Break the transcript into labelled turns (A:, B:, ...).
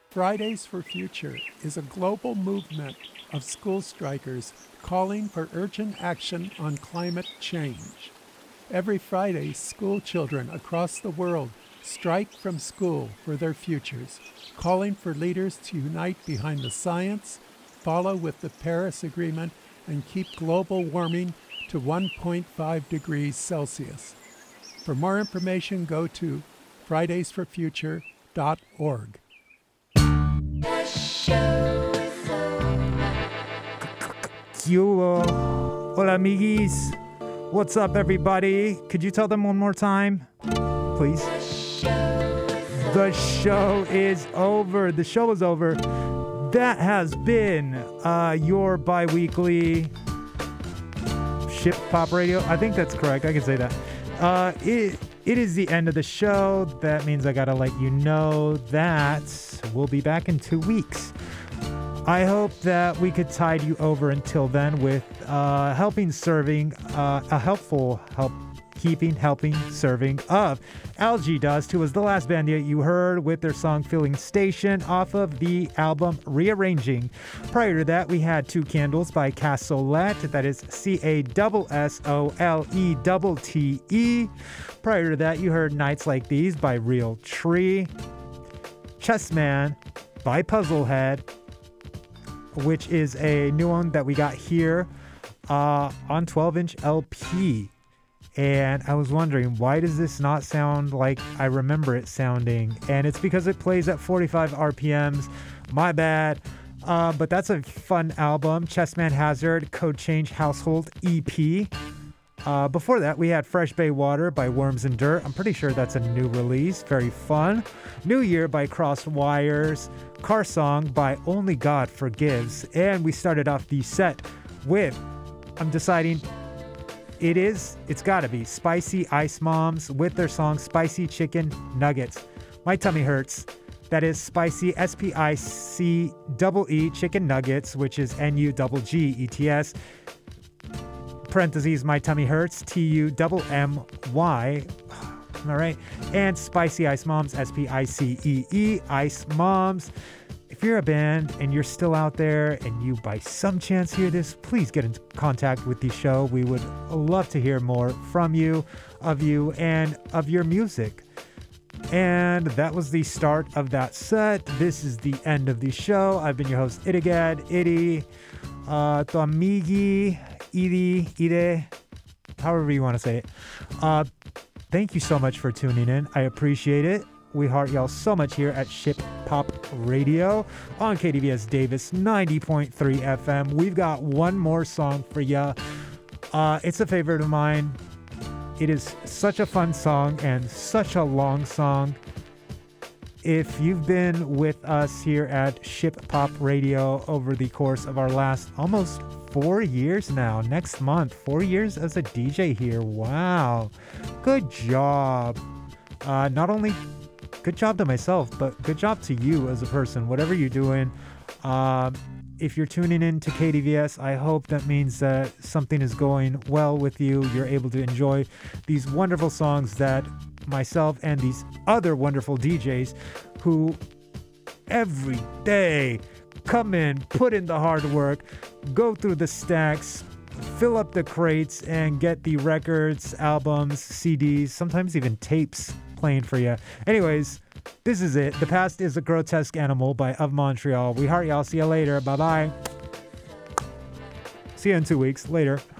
A: Fridays for Future is a global movement of school strikers calling for urgent action on climate change. Every Friday, school children across the world strike from school for their futures, calling for leaders to unite behind the science, follow with the Paris Agreement, and keep global warming to 1.5 degrees Celsius. For more information, go to fridaysforfuture.org.
B: Yo, hola amiguis. What's up, everybody? Could you tell them one more time, please? The show is over. The show is over. That has been your bi-weekly Ship Pop Radio. I think that's correct. I can say that. It is the end of the show. That means I gotta let you know that we'll be back in 2 weeks. I hope that we could tide you over until then with a helping serving of Algae Dust, who was the last band that you heard with their song Filling Station off of the album Rearranging. Prior to that, we had Two Candles by Cassolette, that is Cassolette. Prior to that, you heard Nights Like These by Real Tree. Chessman by Puzzlehead, which is a new one that we got here on 12-inch LP. And I was wondering, why does this not sound like I remember it sounding? And it's because it plays at 45 RPMs. My bad. But that's a fun album. Chessman Hazard, Code Change Household EP. Before that, we had Fresh Bay Water by Worms and Dirt. I'm pretty sure that's a new release. Very fun. New Year by Crossed Wires. Car Song by Only God Forgives. And we started off the set with, I'm deciding, it's gotta be Spicy Ice Moms with their song Spicy Chicken Nuggets. My tummy hurts. That is Spicy SPICEE Chicken Nuggets, which is NUGGETS. Parentheses, my tummy hurts, TUMMY. Am I right? And Spicy Ice Moms, SPICEE, Ice Moms. If you're a band and you're still out there and you by some chance hear this, please get in contact with the show. We would love to hear more from you, and of your music. And that was the start of that set. This is the end of the show. I've been your host, Idigad, Idi, tu amigi, Ide, however you want to say it. Thank you so much for tuning in. I appreciate it. We heart y'all so much here at Ship Pop Radio on KDVS Davis 90.3 FM. We've got one more song for ya. It's a favorite of mine. It is such a fun song and such a long song. If you've been with us here at Ship Pop Radio over the course of our last almost 4 years now, next month, 4 years as a DJ here. Wow. Good job. Not only good job to myself, but good job to you as a person, whatever you're doing. If you're tuning in to KDVS, I hope that means that something is going well with you. You're able to enjoy these wonderful songs that myself and these other wonderful DJs who every day come in, put in the hard work, go through the stacks, fill up the crates, and get the records, albums, CDs, sometimes even tapes playing for you. Anyways, this is it. The Past is a Grotesque Animal by Of Montreal. We heart y'all. See you later. Bye-bye. See you in 2 weeks. Later.